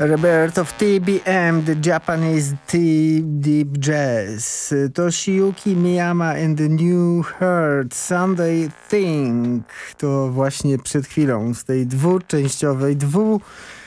Rebirth of TBM, the Japanese Deep Jazz. Toshiyuki Miyama and the New Heart, Sunday Thing. To właśnie przed chwilą z tej dwuczęściowej,